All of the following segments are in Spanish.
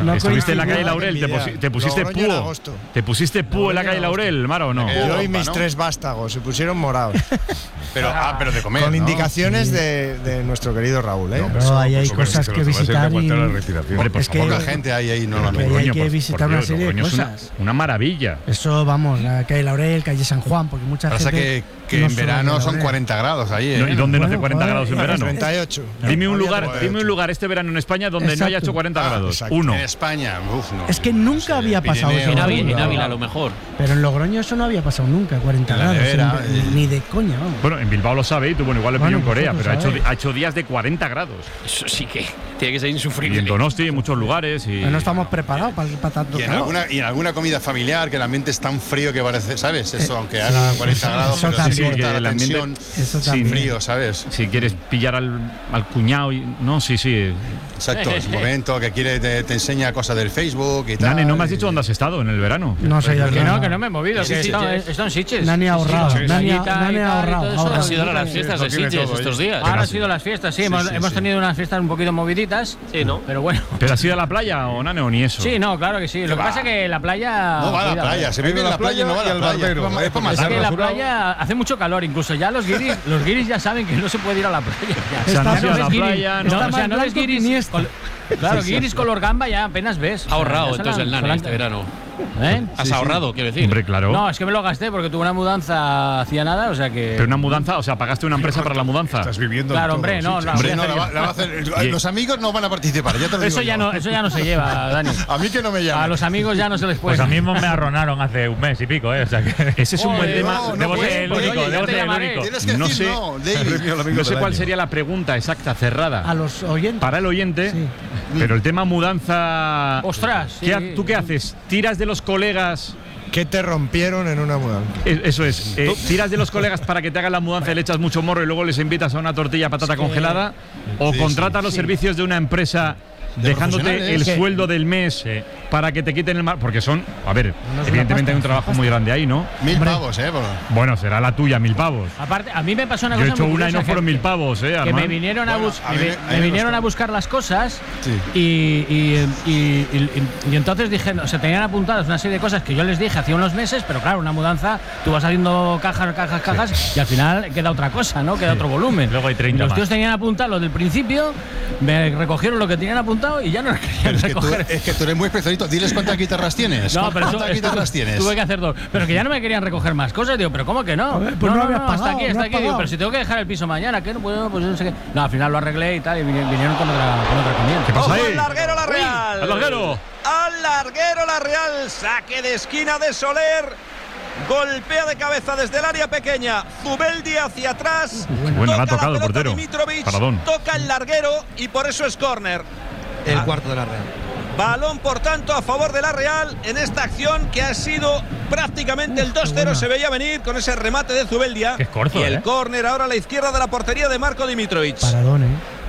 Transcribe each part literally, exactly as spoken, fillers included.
No ¿Estuviste en la calle Laurel? ¿Te, posi te pusiste púo? ¿Te pusiste púo en la calle Laurel, Mara, o no? Yo y mis ¿no? tres vástagos se pusieron morados. pero, ah, pero de comer, Con ¿no? indicaciones sí. de, de nuestro querido Raúl, ¿eh? No, pero ahí hay cosas que visitar y… Hombre, pues que poca gente hay ahí normalmente. Hay que visitar una serie de cosas. Una maravilla. Eso, vamos, la calle Laurel, calle San Juan, porque mucha Pasa gente… que que no en verano son cuarenta grados ahí, ¿eh? No, ¿y dónde bueno, no hace cuarenta bueno, grados en verano? treinta y ocho. Dime un lugar, dime un lugar este verano en España donde exacto. no haya hecho cuarenta grados. Ah, Uno. En España, uf, no. Es que nunca no sé, había pasado eso. En Ávila, en Ávila a lo mejor. Pero en Logroño eso no había pasado nunca, cuarenta grados. Nevera, en, eh. Ni de coña, vamos. Bueno, en Bilbao lo sabe y tú, bueno, igual lo bueno, pilló en Corea, pero ha hecho, sabe. ha hecho días de cuarenta grados. Eso sí que tiene que ser insufrible. Y en Donosti, en muchos lugares. Y… No estamos preparados para, para tanto y en, calor. alguna, y en alguna comida familiar que el ambiente es tan frío que parece, ¿sabes? Eso, eh, aunque haga cuarenta eso, grados, eso pero también. sí corta Sí, la el ambiente, tensión eso sin frío, ¿sabes? Si quieres pillar al, al cuñado y… No, sí, sí. Exacto, es un momento que quiere te, te enseña cosas del Facebook y tal. Nani, ¿no me has dicho dónde has estado en el verano? No sé, que no, que no me he movido, que he estado en Sitges. Nani ha ahorrado, Nani ha ahorrado. Han sido las fiestas de Sitges estos días. Ahora han sido las fiestas, sí, hemos, hemos tenido unas fiestas un poquito moviditas. Sí, ¿no? Pero bueno. ¿Pero has ido a la playa o Nani o ni eso? Sí, no, claro que sí. Lo que pasa es que la playa… No va a la playa, se vive en la playa y no va a la playa. Es que la playa hace mucho calor, incluso ya los guiris, los guiris ya saben que no se puede ir a la playa. Se han ido a la playa, no, o sea, no ves guiris… Claro, guiris color gamba ya apenas ves. Ha ahorrado entonces el Nani este verano. ¿Eh? Has sí, ahorrado, sí. quiero decir. Hombre, claro. No, es que me lo gasté porque tuve una mudanza hacía nada, o sea que… Pero una mudanza, o sea, pagaste una empresa para la mudanza. Estás viviendo claro, en hombre, todo, no, sí, no, hombre, no, la la, la va a hacer, los amigos no van a participar, ya te lo digo eso ya yo. no, eso ya no se lleva, Dani. A mí que no me llama. A los amigos ya no se les puede. Pues a mí me arronaron hace un mes y pico, ¿eh? O sea que ese es un buen Oye, tema. no, no debo puedes, ser el pues, único, oye, debo te ser el llamaré. único. Tienes que No decir sé, no, David. no sé cuál sería la pregunta exacta, cerrada. A los oyentes. Para el oyente, Sí. pero el tema mudanza… Ostras, ¿qué, sí. ¿Tú qué haces? ¿Tiras de los colegas? ¿Qué te rompieron en una mudanza? Eso es. Eh, ¿Tiras de los colegas para que te hagan la mudanza y le echas mucho morro y luego les invitas a una tortilla patata Es que, congelada? ¿O sí, contratas sí, los sí. servicios de una empresa dejándote el profesionales? ¿Qué? sueldo del mes Sí. para que te quiten el mar? Porque son… A ver, No es evidentemente una hay un pasta, trabajo una muy grande ahí, ¿no? Mil Hombre. pavos, ¿eh? Por- Bueno, será la tuya, mil pavos. Aparte, a mí me pasó una Yo he cosa hecho muy una y no curiosa, fueron que- mil pavos, ¿eh, Que Armand? me vinieron a, Bueno, bus a me, mí vi- me- a me mí me vinieron costó. a buscar las cosas Sí. y, y, y, y, y entonces dije, o sea, tenían apuntadas una serie de cosas que yo les dije hace unos meses, pero claro, una mudanza, tú vas haciendo cajas, cajas, cajas y al final queda otra cosa, ¿no? Queda otro volumen. Luego hay Y treinta los más. tíos tenían apuntado lo del principio, me recogieron lo que tenían apuntado y ya no querían Pero es que, tú, recoger. es que tú eres muy especialito. Diles cuántas guitarras tienes. No, pero ¿Cuántas eso, guitarras esto- tienes? tuve que hacer dos. Pero que ya no me querían recoger más cosas. Digo, ¿pero cómo que no? A ver, pues no, no no, habías no, pagado, hasta aquí, no hasta has aquí. Digo, pagado. pero si tengo que dejar el piso mañana, ¿qué? No, pues, pues no sé qué. No, al final lo arreglé y tal, y vini- vinieron con otra, con otra encomienda. ¿Qué pasa ¡Ojo ahí? al larguero la Real! ¡Al larguero! Al larguero la Real. Saque de esquina de Soler. Golpea de cabeza desde el área pequeña. Zubeldi hacia atrás. Bueno, le ha Toca la tocado el pelota portero. Dimitrovic, Paradón. toca el larguero y por eso es córner. El Ah. cuarto de la Real. Balón, por tanto, a favor de la Real en esta acción que ha sido prácticamente el dos cero. Se veía venir con ese remate de Zubeldia. Qué escorzo, y el ¿eh? córner ahora a la izquierda de la portería de Marco Dimitrovic. Paradón, ¿eh?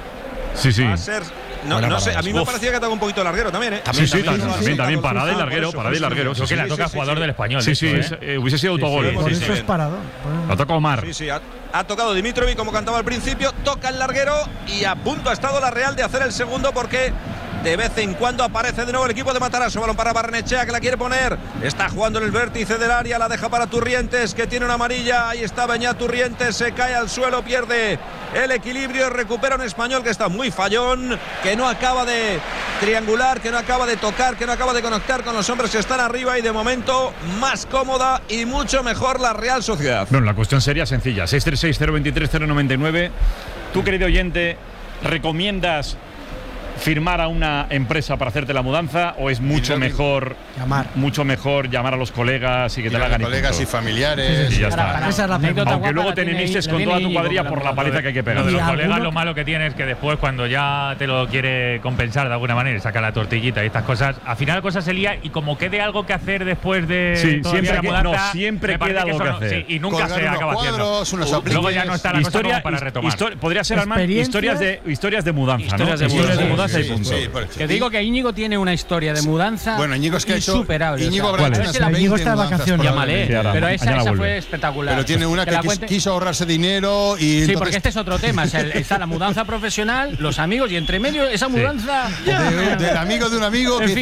Sí, sí. Va a ser. No, Buena no sé, parada. a mí me Uf. parecía que estaba un poquito de larguero también, ¿eh? Sí, sí, también, también, sí, también, sí, también, sí, parada y sí, larguero, por parada y eso, larguero. Creo Sí, que sí, la toca sí, jugador sí. del Español. Sí, sí, esto, es- ¿eh? eh, hubiese sido autogol. sí, Por sí, eso sí. es paradón. La toca Omar. Sí, sí, ha, ha tocado Dimitrovic como cantaba al principio, toca el larguero y a punto ha estado la Real de hacer el segundo porque de vez en cuando aparece de nuevo el equipo de Matarazzo. Balón para Barrenechea que la quiere poner. Está jugando en el vértice del área, la deja para Turrientes que tiene una amarilla. Ahí está Beñat Turrientes, se cae al suelo, pierde el equilibrio, recupera un Español que está muy fallón, que no acaba de triangular, que no acaba de tocar, que no acaba de conectar con los hombres que están arriba y de momento más cómoda y mucho mejor la Real Sociedad. Bueno, la cuestión sería sencilla. seis tres seis, cero dos tres, cero nueve nueve. Tú, querido oyente, ¿recomiendas firmar a una empresa para hacerte la mudanza o es mucho mejor Llamar. mucho mejor llamar a los colegas y que Y te la a hagan y colegas punto? y familiares. Y ya Para- está. para- Esa es la anécdota pregunta. Aunque guapa luego la te tiene- enemistes la con tiene toda tu Íñigo cuadrilla con la por la pelota. paliza que hay que Lo pegar. de Y los alguno- colegas, lo malo que tiene es que después, cuando ya te lo quiere compensar de alguna manera, saca la tortillita y estas cosas, al final la cosa se lía y como quede algo que hacer después de Sí, todavía siempre la que- mudanza, no, siempre me parece queda algo eso que no- hacer. sí, y nunca Colgar se unos acaba haciendo. cuadros, unos Luego ya no está la cosa Historia, como para retomar. histo- podría ser, Armand, Experiencias. historias de, historias de mudanza, Historias ¿no? de Historias de mudanza, mudanza y sí, punto. sí, por eso. Que digo que Íñigo tiene una historia de mudanza Bueno, Íñigo es que ha hecho- insuperable. Íñigo o sea, habrá a hecho ver unas si la- veinte Íñigo está de mudanzas vacaciones. Llámale, Sí, ahora, pero esa, mañana esa vuelve. fue espectacular. Pero tiene una Que que, la quis- cuente- quiso ahorrarse dinero y Sí, entonces, porque este es otro tema. O sea, el- está la mudanza profesional, los amigos y entre medio esa mudanza. de- del amigo de un amigo En que